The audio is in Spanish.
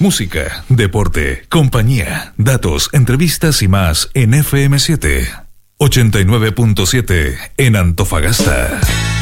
Música, deporte, compañía, datos, entrevistas y más en FM7 89.7 en Antofagasta.